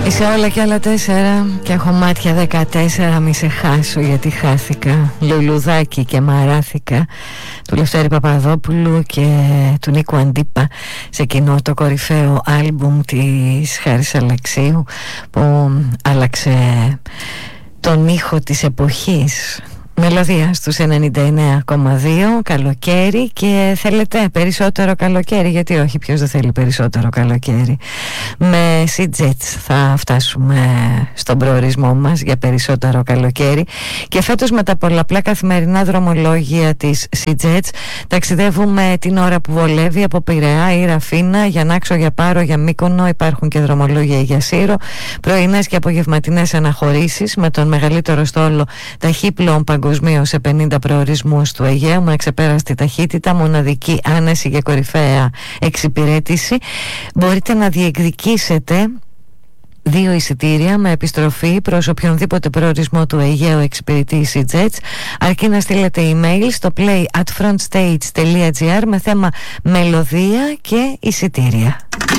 Είσαι όλα και άλλα 4 και έχω μάτια 14, μη σε χάσω γιατί χάθηκα. Λουλουδάκι και μαράθηκα του Λευτέρη Παπαδόπουλου και του Νίκου Αντίπα σε εκείνο το κορυφαίο άλμπουμ της Χάρης Αλεξίου που άλλαξε τον ήχο της εποχής. Μελωδία στους 99,2, καλοκαίρι, και θέλετε περισσότερο καλοκαίρι, γιατί όχι, ποιος δεν θέλει περισσότερο καλοκαίρι. Με SeaJets θα φτάσουμε στον προορισμό μας για περισσότερο καλοκαίρι, και φέτος με τα πολλαπλά καθημερινά δρομολόγια της SeaJets ταξιδεύουμε την ώρα που βολεύει από Πειραιά ή Ραφίνα, για Νάξο, για Πάρο, για Μύκονο. Υπάρχουν και δρομολόγια για Σύρο, πρωινές και απογευματινές αναχωρήσεις με τον μεγαλύτερο στόλο ταχύπλοων παγκοσμίως σε 50 προορισμούς του Αιγαίου με αξεπέραστη ταχύτητα, μοναδική άνεση και κορυφαία εξυπηρέτηση. Μπορείτε να διεκδικήσετε 2 εισιτήρια με επιστροφή προς οποιονδήποτε προορισμό του Αιγαίου εξυπηρετεί η SeaJets, αρκεί να στείλετε email στο play@frontstage.gr με θέμα μελωδία και εισιτήρια.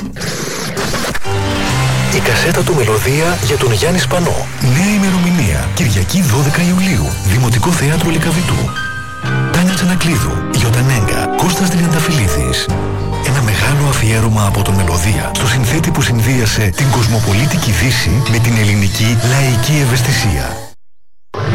Η κασέτα του Μελωδία για τον Γιάννη Σπανό. Νέα ημερομηνία, Κυριακή 12 Ιουλίου, Δημοτικό Θέατρο Λυκαβητού. Τάνια Τσανακλείδου, Ιωτανέγκα, Κώστας Τριανταφυλλίδης. Ένα μεγάλο αφιέρωμα από τον Μελωδία στο συνθέτη που συνδύασε την κοσμοπολίτικη Δύση με την ελληνική λαϊκή ευαισθησία.